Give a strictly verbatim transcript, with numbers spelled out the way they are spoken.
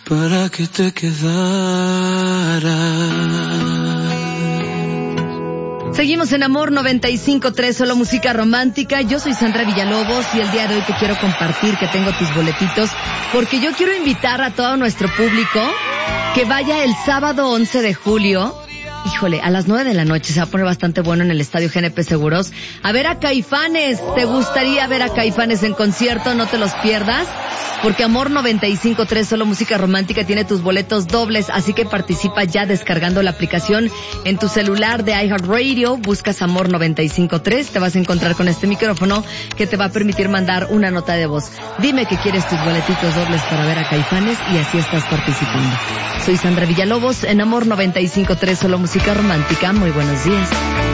para que te quedaras. Seguimos en Amor noventa y cinco punto tres, solo música romántica. Yo soy Sandra Villalobos y el día de hoy te quiero compartir que tengo tus boletitos porque yo quiero invitar a todo nuestro público que vaya el sábado once de julio. Híjole, a las nueve de la noche se va a poner bastante bueno en el Estadio G N P Seguros a ver a Caifanes. ¿Te gustaría ver a Caifanes en concierto? No te los pierdas, porque Amor noventa y cinco punto tres, solo música romántica, tiene tus boletos dobles, así que participa ya descargando la aplicación en tu celular de iHeartRadio. Buscas Amor noventa y cinco punto tres, te vas a encontrar con este micrófono que te va a permitir mandar una nota de voz. Dime que quieres tus boletitos dobles para ver a Caifanes y así estás participando. Soy Sandra Villalobos en Amor noventa y cinco punto tres, solo música romántica. Muy buenos días.